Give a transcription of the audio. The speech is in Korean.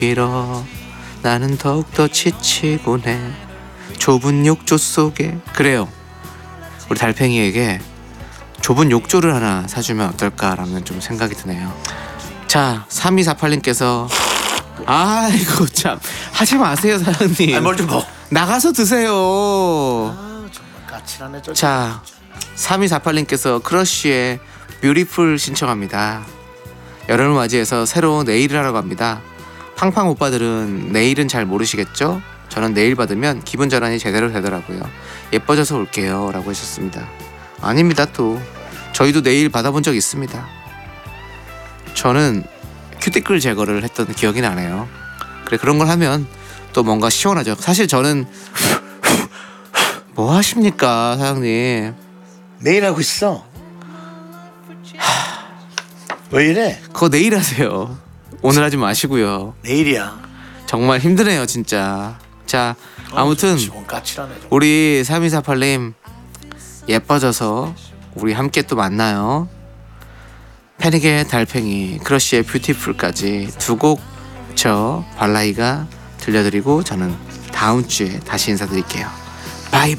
빌어 나는 더욱더 지치곤 해 좁은 욕조 속에. 그래요, 우리 달팽이에게 좁은 욕조를 하나 사주면 어떨까라는 좀 생각이 드네요. 자, 3248님께서 아이고 참 하지 마세요 사장님. 뭘 좀 먹. 나가서 드세요. 아 정말 까칠하네. 저. 자, 3248님께서 크러쉬의 뷰티풀 신청합니다. 여름을 맞이해서 새로운 네일을 하러 갑니다. 팡팡 오빠들은 네일은 잘 모르시겠죠? 저는 네일 받으면 기분 전환이 제대로 되더라고요. 예뻐져서 올게요 라고 하셨습니다. 아닙니다. 또 저희도 네일 받아본 적 있습니다. 저는 큐티클 제거를 했던 기억이 나네요. 그래, 그런 걸 하면 또 뭔가 시원하죠. 사실 저는 뭐 하십니까 사장님? 내일 하고 있어. 왜 이래? 그거 내일 하세요. 오늘 하지 마시고요. 내일이야. 정말 힘드네요 진짜. 자, 아무튼 까칠하네. 우리 3248님 예뻐져서 우리 함께 또 만나요. 패닉의 달팽이, 크러쉬의 뷰티풀까지 두 곡 저 발라이가 들려드리고 저는 다음 주에 다시 인사드릴게요. 바이바이.